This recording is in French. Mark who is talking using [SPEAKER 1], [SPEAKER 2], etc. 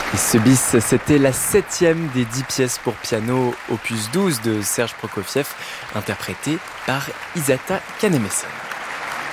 [SPEAKER 1] Et ce bis, c'était la 7e des 10 pièces pour piano, opus 12 de Serge Prokofiev, interprétée par Isata Kanemesson.